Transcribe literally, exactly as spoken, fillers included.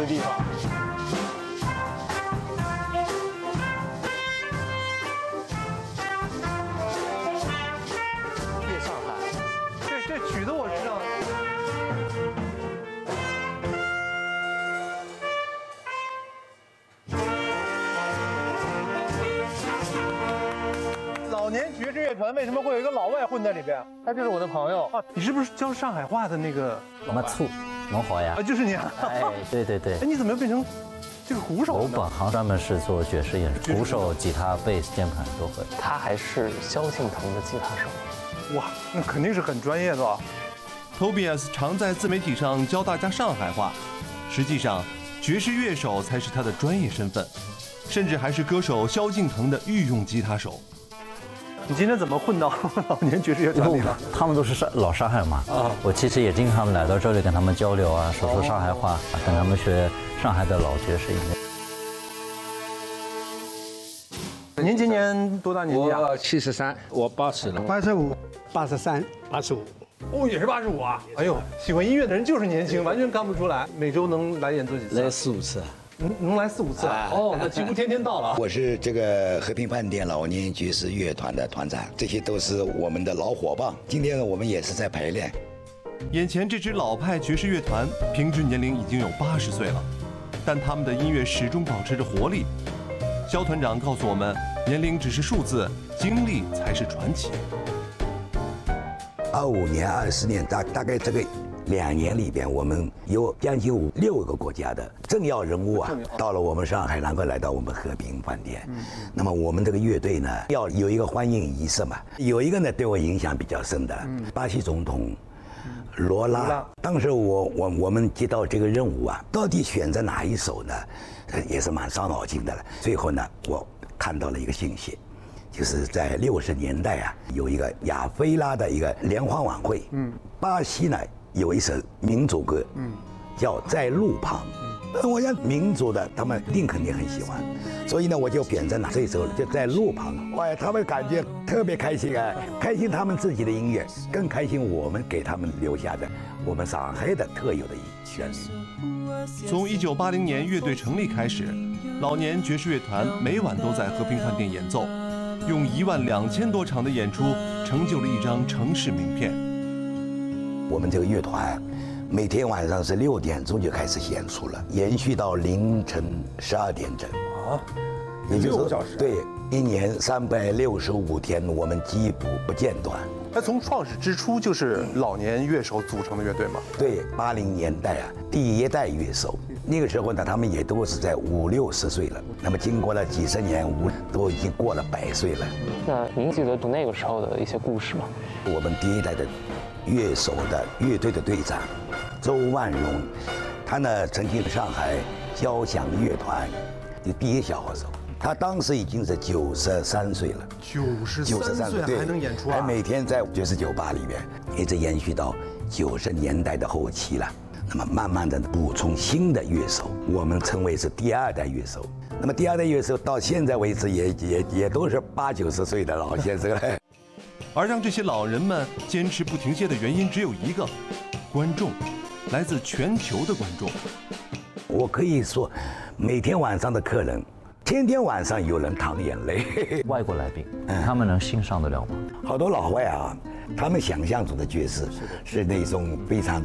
的地方。夜上海，这这曲子我知道。老年爵士乐团为什么会有一个老外混在里边？他就是我的朋友啊。你是不是教上海话的那个？ 没错，侬好呀。 啊，就是你啊。 哎，对对对。 哎，你怎么变成这个鼓手我本行专门是做爵士演出，鼓手、吉他、贝斯、键盘都会。 他还是萧敬腾的吉他手。 哇，那肯定是很专业的啊。 Tobias 常在自媒体上教大家上海话，实际上爵士乐手才是他的专业身份，甚至还是歌手萧敬腾的御用吉他手。 你今天怎么混到老年爵士乐团里了？ 他们都是上老上海嘛，啊，我其实也经常来到这里跟他们交流啊，说说上海话，哦、跟他们学上海的老爵士音乐。您今年多大年纪啊？ 我七十三，我八十了。 八十五，八十三，八十五。 哦，也是八十五啊！哎呦，喜欢音乐的人就是年轻，完全看不出来。每周能来演奏几次？ 来四五次。 能能来四五次啊？哦，那几乎天天到了。 我是这个和平饭店老年爵士乐团的团长，这些都是我们的老伙伴。今天呢，我们也是在排练。 眼前这支老派爵士乐团平均年龄已经有八十岁了，但他们的音乐始终保持着活力。肖团长告诉我们，年龄只是数字，经历才是传奇。 二五年、二十年，大大概这个两年里边，我们有将近五六个国家的政要人物啊，到了我们上海，然后来到我们和平饭店。嗯、那么我们这个乐队呢，要有一个欢迎仪式嘛。有一个呢，对我影响比较深的，嗯、巴西总统罗拉。当时我我我们接到这个任务啊，到底选择哪一首呢？也是蛮伤脑筋的了。最后呢，我看到了一个信息。就是在六十年代啊，有一个亚非拉的一个联欢晚会，嗯，巴西呢有一首民族歌，嗯，叫《在路旁》，嗯，我想民族的他们一定肯定很喜欢，所以呢我就选择了这首就在路旁，哇，他们感觉特别开心啊，开心他们自己的音乐，更开心我们给他们留下的我们上海的特有的旋律。 从一九八零年乐队成立开始，老年爵士乐团每晚都在和平饭店演奏。用一万两千多场的演出，成就了一张城市名片。 我们这个乐团每天晚上是六点钟就开始演出了，延续到凌晨十二点整。啊，也就是说，对，一年三百六十五天，我们几乎不间断。 那从创始之初就是老年乐手组成的乐队吗？ 对，八零年代啊，第一代乐手。那个时候呢，他们也都是在五六十岁了。那么经过了几十年，五都已经过了百岁了。 那您记得那个时候的一些故事吗？ 我们第一代的乐手的乐队的队长周万荣，他呢曾经上海交响乐团的第一小号手，他当时已经是九十三岁了。 九十三岁还能演出啊？ 还每天在爵士酒吧里面，一直延续到九十年代的后期了。那么慢慢的补充新的乐手，我们称为是第二代乐手。那么第二代乐手到现在为止也也也都是八九十岁的老先生了。 而让这些老人们坚持不停歇的原因只有一个：观众，来自全球的观众。 我可以说，每天晚上的客人，天天晚上有人淌眼泪。 外国来宾，他们能欣赏得了吗？ 好多老外啊，他们想象中的爵士是那种非常